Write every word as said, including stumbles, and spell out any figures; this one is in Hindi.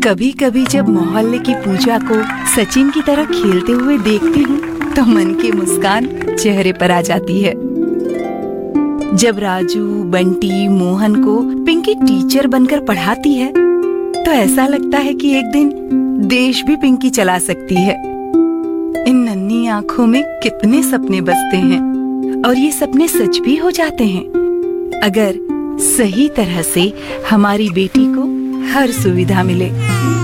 कभी कभी जब मोहल्ले की पूजा को सचिन की तरह खेलते हुए देखती हूँ तो मन की मुस्कान चेहरे पर आ जाती है। जब राजू, बंटी, मोहन को पिंकी टीचर बनकर पढ़ाती है तो ऐसा लगता है कि एक दिन देश भी पिंकी चला सकती है। इन नन्ही आंखों में कितने सपने बसते हैं और ये सपने सच भी हो जाते हैं अगर सही तरह से हमारी बेटी को हर सुविधा मिले।